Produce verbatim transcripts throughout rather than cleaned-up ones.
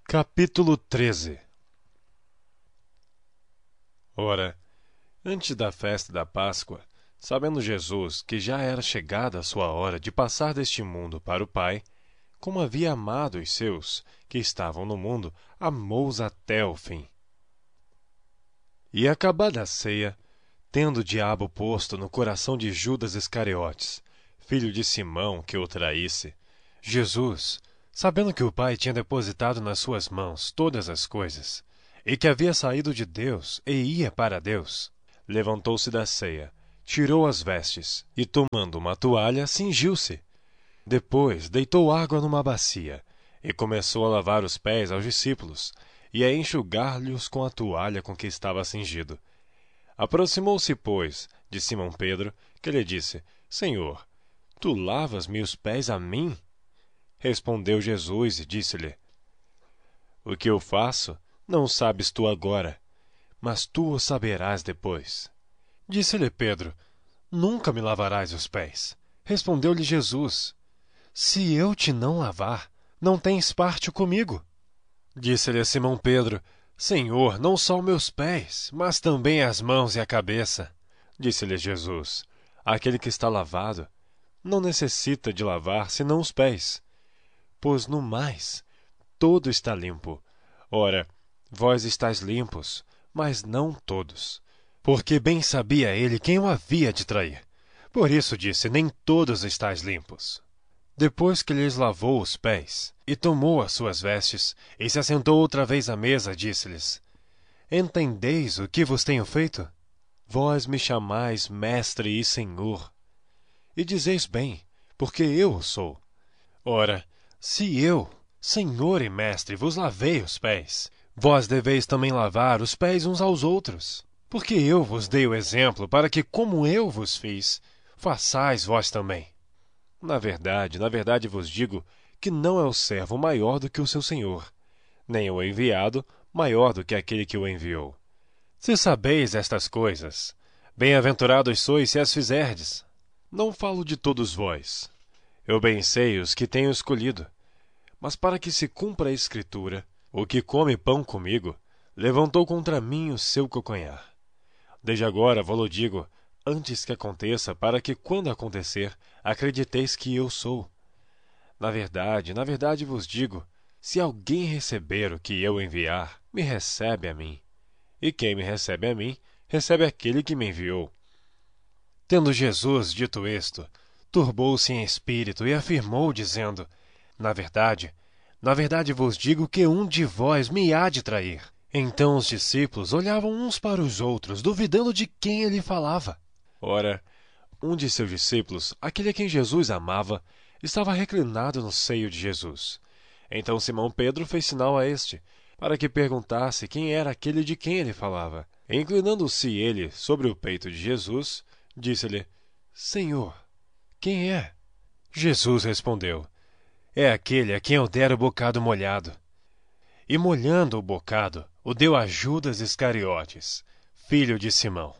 Capítulo treze. Ora, antes da festa da Páscoa, sabendo Jesus que já era chegada a sua hora de passar deste mundo para o Pai, como havia amado os seus que estavam no mundo, amou-os até o fim. E acabada a ceia, tendo o diabo posto no coração de Judas Iscariotes, filho de Simão, que o traísse, Jesus, sabendo que o Pai tinha depositado nas suas mãos todas as coisas, e que havia saído de Deus e ia para Deus, levantou-se da ceia, tirou as vestes e, tomando uma toalha, cingiu-se. Depois deitou água numa bacia e começou a lavar os pés aos discípulos e a enxugar-lhes com a toalha com que estava cingido. Aproximou-se, pois, de Simão Pedro, que lhe disse: Senhor, tu lavas-me os pés a mim? Respondeu Jesus e disse-lhe: O que eu faço, não sabes tu agora, mas tu o saberás depois. Disse-lhe Pedro: Nunca me lavarás os pés. Respondeu-lhe Jesus: Se eu te não lavar, não tens parte comigo. Disse-lhe Simão Pedro: Senhor, não só meus pés, mas também as mãos e a cabeça. Disse-lhe Jesus: Aquele que está lavado não necessita de lavar senão os pés, pois no mais todo está limpo. Ora, vós estáis limpos, mas não todos. Porque bem sabia ele quem o havia de trair. Por isso disse: Nem todos estáis limpos. Depois que lhes lavou os pés, e tomou as suas vestes, e se assentou outra vez à mesa, disse-lhes: Entendeis o que vos tenho feito? Vós me chamais Mestre e Senhor, e dizeis bem, porque eu o sou. Ora, se eu, Senhor e Mestre, vos lavei os pés, vós deveis também lavar os pés uns aos outros. Porque eu vos dei o exemplo para que, como eu vos fiz, façais vós também. Na verdade, na verdade vos digo que não é o servo maior do que o seu senhor, nem o enviado maior do que aquele que o enviou. Se sabeis estas coisas, bem-aventurados sois se as fizerdes. Não falo de todos vós. Eu bem sei os que tenho escolhido. Mas para que se cumpra a Escritura, o que come pão comigo, levantou contra mim o seu calcanhar. Desde agora vou-lo digo, antes que aconteça, para que, quando acontecer, acrediteis que eu sou. Na verdade, na verdade vos digo, se alguém receber o que eu enviar, me recebe a mim. E quem me recebe a mim, recebe aquele que me enviou. Tendo Jesus dito isto, turbou-se em espírito e afirmou, dizendo: Na verdade, na verdade vos digo que um de vós me há de trair. Então os discípulos olhavam uns para os outros, duvidando de quem ele falava. Ora, um de seus discípulos, aquele a quem Jesus amava, estava reclinado no seio de Jesus. Então Simão Pedro fez sinal a este, para que perguntasse quem era aquele de quem ele falava. E, inclinando-se ele sobre o peito de Jesus, disse-lhe: Senhor, quem é? Jesus respondeu: É aquele a quem eu der o bocado molhado. E molhando o bocado, o deu a Judas Iscariotes, filho de Simão.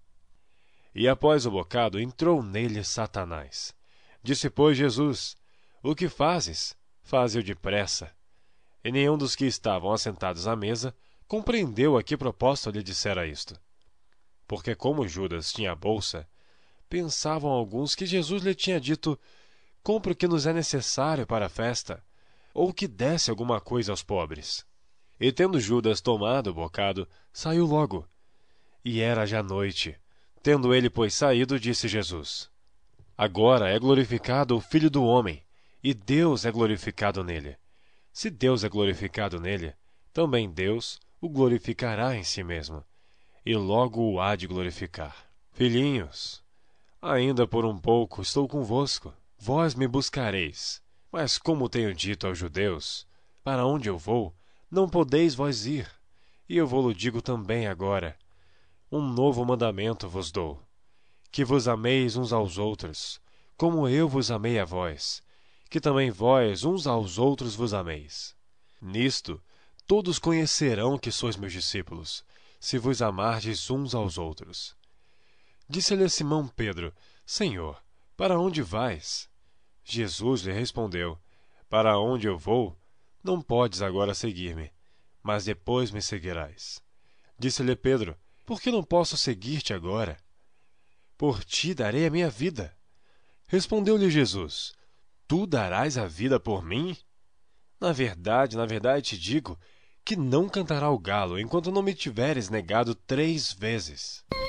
E após o bocado entrou nele Satanás. Disse, pois, Jesus: O que fazes? Faze-o depressa. E nenhum dos que estavam assentados à mesa compreendeu a que propósito lhe dissera isto. Porque como Judas tinha a bolsa, pensavam alguns que Jesus lhe tinha dito: Compre o que nos é necessário para a festa, ou que desse alguma coisa aos pobres. E tendo Judas tomado o bocado, saiu logo. E era já noite. Tendo ele, pois, saído, disse Jesus: Agora é glorificado o Filho do Homem, e Deus é glorificado nele. Se Deus é glorificado nele, também Deus o glorificará em si mesmo, e logo o há de glorificar. Filhinhos, ainda por um pouco estou convosco. Vós me buscareis, mas como tenho dito aos judeus, para onde eu vou, não podeis vós ir. E eu vou-lo digo também agora: um novo mandamento vos dou, que vos ameis uns aos outros, como eu vos amei a vós, que também vós uns aos outros vos ameis. Nisto todos conhecerão que sois meus discípulos, se vos amardes uns aos outros. Disse-lhe Simão Pedro: Senhor, para onde vais? Jesus lhe respondeu: Para onde eu vou, Não podes agora seguir-me, mas depois me seguirás. Disse-lhe Pedro: Por que não posso seguir-te agora? Por ti darei a minha vida. Respondeu-lhe Jesus: Tu darás a vida por mim? Na verdade, na verdade te digo que não cantará o galo enquanto não me tiveres negado três vezes.